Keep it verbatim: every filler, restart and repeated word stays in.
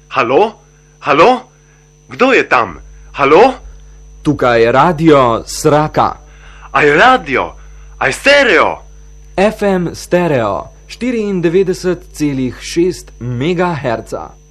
Halo? Halo? Kdo je tam? Halo? Tukaj je radio Sraka. Aj radio? Aj stereo? F M stereo štiriindevetdeset celih šest megaherca.